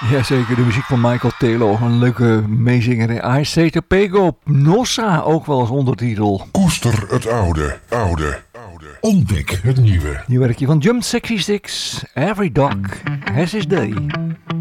Jazeker, de muziek van Michael Taylor. Een leuke meezinger. I Say to Pego Nossa, ook wel als ondertitel. Koester het oude. Ontdek het nieuwe. Nieuw werkje van Jump 66. Every Dog Has His Day.